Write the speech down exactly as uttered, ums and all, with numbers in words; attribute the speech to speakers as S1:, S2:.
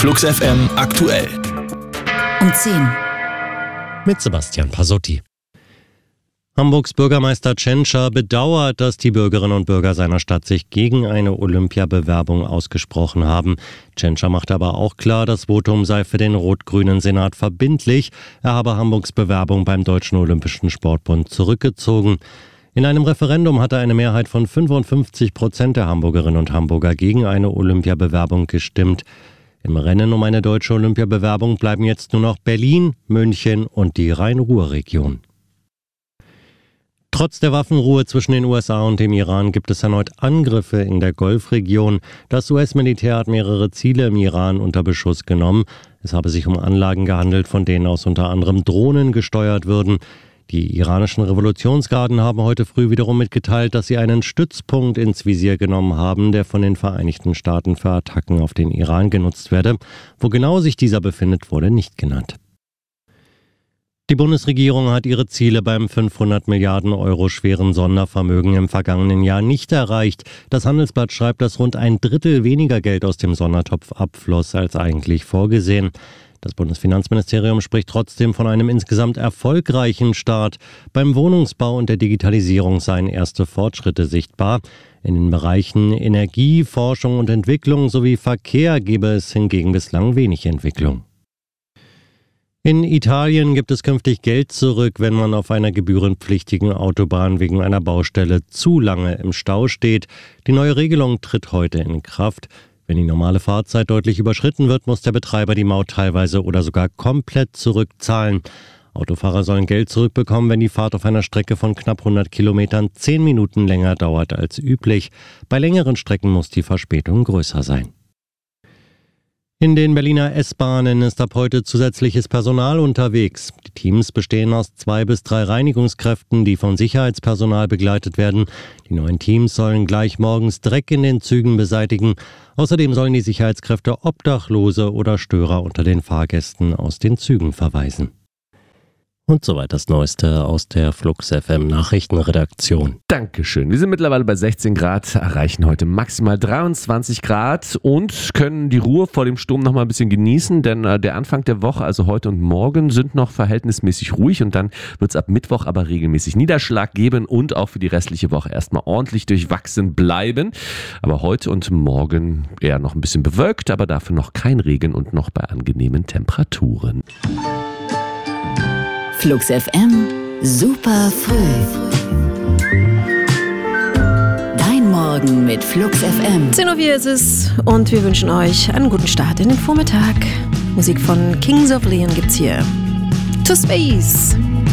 S1: Flux F M aktuell.
S2: Um zehn.
S3: Mit Sebastian Pasotti. Hamburgs Bürgermeister Tschentscher bedauert, dass die Bürgerinnen und Bürger seiner Stadt sich gegen eine Olympiabewerbung ausgesprochen haben. Tschentscher macht aber auch klar, das Votum sei für den rot-grünen Senat verbindlich. Er habe Hamburgs Bewerbung beim Deutschen Olympischen Sportbund zurückgezogen. In einem Referendum hatte eine Mehrheit von fünfundfünfzig Prozent der Hamburgerinnen und Hamburger gegen eine Olympiabewerbung gestimmt. Im Rennen um eine deutsche Olympiabewerbung bleiben jetzt nur noch Berlin, München und die Rhein-Ruhr-Region. Trotz der Waffenruhe zwischen den U S A und dem Iran gibt es erneut Angriffe in der Golfregion. Das U S-Militär hat mehrere Ziele im Iran unter Beschuss genommen. Es habe sich um Anlagen gehandelt, von denen aus unter anderem Drohnen gesteuert würden. Die iranischen Revolutionsgarden haben heute früh wiederum mitgeteilt, dass sie einen Stützpunkt ins Visier genommen haben, der von den Vereinigten Staaten für Attacken auf den Iran genutzt werde. Wo genau sich dieser befindet, wurde nicht genannt. Die Bundesregierung hat ihre Ziele beim fünfhundert Milliarden Euro schweren Sondervermögen im vergangenen Jahr nicht erreicht. Das Handelsblatt schreibt, dass rund ein Drittel weniger Geld aus dem Sondertopf abfloss als eigentlich vorgesehen. Das Bundesfinanzministerium spricht trotzdem von einem insgesamt erfolgreichen Start. Beim Wohnungsbau und der Digitalisierung seien erste Fortschritte sichtbar. In den Bereichen Energie, Forschung und Entwicklung sowie Verkehr gebe es hingegen bislang wenig Entwicklung. In Italien gibt es künftig Geld zurück, wenn man auf einer gebührenpflichtigen Autobahn wegen einer Baustelle zu lange im Stau steht. Die neue Regelung tritt heute in Kraft. Wenn die normale Fahrzeit deutlich überschritten wird, muss der Betreiber die Maut teilweise oder sogar komplett zurückzahlen. Autofahrer sollen Geld zurückbekommen, wenn die Fahrt auf einer Strecke von knapp hundert Kilometern zehn Minuten länger dauert als üblich. Bei längeren Strecken muss die Verspätung größer sein. In den Berliner S-Bahnen ist ab heute zusätzliches Personal unterwegs. Die Teams bestehen aus zwei bis drei Reinigungskräften, die von Sicherheitspersonal begleitet werden. Die neuen Teams sollen gleich morgens Dreck in den Zügen beseitigen. Außerdem sollen die Sicherheitskräfte Obdachlose oder Störer unter den Fahrgästen aus den Zügen verweisen. Und soweit das Neueste aus der Flux F M Nachrichtenredaktion.
S4: Dankeschön. Wir sind mittlerweile bei sechzehn Grad, erreichen heute maximal dreiundzwanzig Grad und können die Ruhe vor dem Sturm noch mal ein bisschen genießen, denn äh, der Anfang der Woche, also heute und morgen, sind noch verhältnismäßig ruhig und dann wird es ab Mittwoch aber regelmäßig Niederschlag geben und auch für die restliche Woche erstmal ordentlich durchwachsen bleiben. Aber heute und morgen eher noch ein bisschen bewölkt, aber dafür noch kein Regen und noch bei angenehmen Temperaturen.
S2: Flux F M, super früh. Dein Morgen mit Flux F M.
S5: zehn Uhr vier ist es und wir wünschen euch einen guten Start in den Vormittag. Musik von Kings of Leon gibt's hier. To Space.